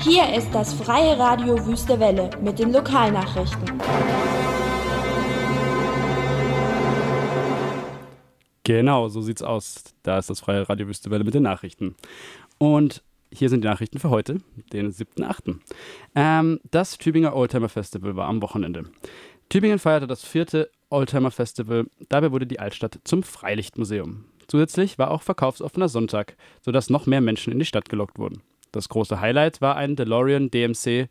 Hier ist das Freie Radio Wüste Welle mit den Lokalnachrichten. Genau, so sieht's aus. Da ist das Freie Radio Wüste Welle mit den Nachrichten. Und hier sind die Nachrichten für heute, den 7.8. Das Tübinger Oldtimer Festival war am Wochenende. Tübingen feierte das 4. Oldtimer Festival. Dabei wurde die Altstadt zum Freilichtmuseum. Zusätzlich war auch verkaufsoffener Sonntag, sodass noch mehr Menschen in die Stadt gelockt wurden. Das große Highlight war ein DeLorean DMC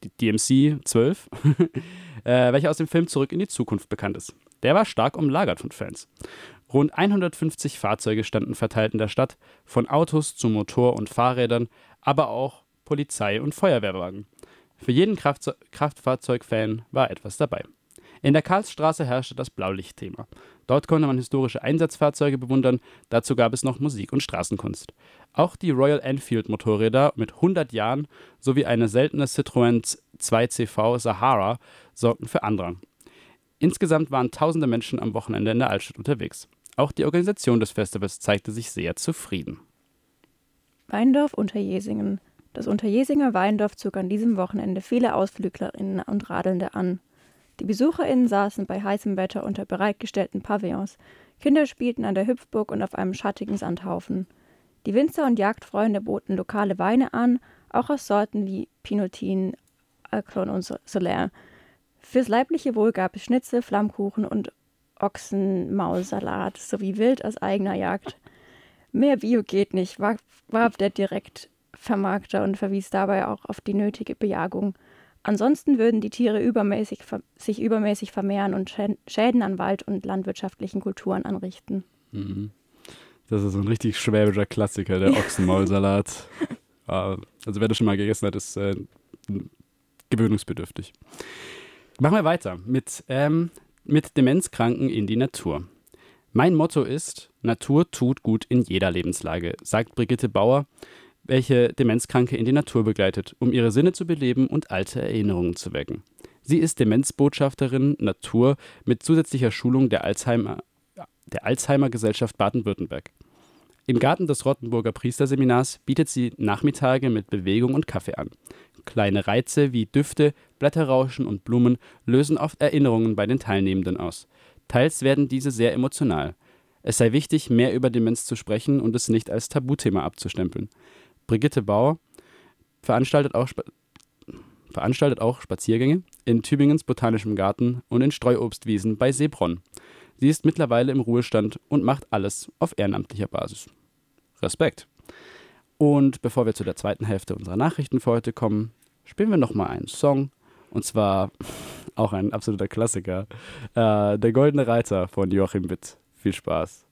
12, welcher aus dem Film Zurück in die Zukunft bekannt ist. Der war stark umlagert von Fans. Rund 150 Fahrzeuge standen verteilt in der Stadt, von Autos zu Motor- und Fahrrädern, aber auch Polizei- und Feuerwehrwagen. Für jeden Kraftfahrzeugfan war etwas dabei. In der Karlsstraße herrschte das Blaulichtthema. Dort konnte man historische Einsatzfahrzeuge bewundern, dazu gab es noch Musik und Straßenkunst. Auch die Royal Enfield Motorräder mit 100 Jahren sowie eine seltene Citroën 2CV Sahara sorgten für Andrang. Insgesamt waren tausende Menschen am Wochenende in der Altstadt unterwegs. Auch die Organisation des Festivals zeigte sich sehr zufrieden. Weindorf Unterjesingen. Das Unterjesinger Weindorf zog an diesem Wochenende viele AusflüglerInnen und Radelnde an. Die BesucherInnen saßen bei heißem Wetter unter bereitgestellten Pavillons. Kinder spielten an der Hüpfburg und auf einem schattigen Sandhaufen. Die Winzer und Jagdfreunde boten lokale Weine an, auch aus Sorten wie Pinotin, Alclon und Solaire. Fürs leibliche Wohl gab es Schnitzel, Flammkuchen und Ochsenmaulsalat sowie Wild aus eigener Jagd. Mehr Bio geht nicht, warf der Direktvermarkter und verwies dabei auch auf die nötige Bejagung. Ansonsten würden die Tiere sich übermäßig vermehren und Schäden an Wald und landwirtschaftlichen Kulturen anrichten. Das ist so ein richtig schwäbischer Klassiker, der Ochsenmaulsalat. Also wer das schon mal gegessen hat, ist gewöhnungsbedürftig. Machen wir weiter mit Demenzkranken in die Natur. Mein Motto ist, Natur tut gut in jeder Lebenslage, sagt Brigitte Bauer, welche Demenzkranke in die Natur begleitet, um ihre Sinne zu beleben und alte Erinnerungen zu wecken. Sie ist Demenzbotschafterin Natur mit zusätzlicher Schulung der Alzheimer-Gesellschaft Baden-Württemberg. Im Garten des Rottenburger Priesterseminars bietet sie Nachmittage mit Bewegung und Kaffee an. Kleine Reize wie Düfte, Blätterrauschen und Blumen lösen oft Erinnerungen bei den Teilnehmenden aus. Teils werden diese sehr emotional. Es sei wichtig, mehr über Demenz zu sprechen und es nicht als Tabuthema abzustempeln. Brigitte Bauer veranstaltet auch Spaziergänge in Tübingens Botanischem Garten und in Streuobstwiesen bei Seebronn. Sie ist mittlerweile im Ruhestand und macht alles auf ehrenamtlicher Basis. Respekt! Und bevor wir zu der zweiten Hälfte unserer Nachrichten für heute kommen, spielen wir nochmal einen Song. Und zwar auch ein absoluter Klassiker. Der Goldene Reiter von Joachim Witt. Viel Spaß!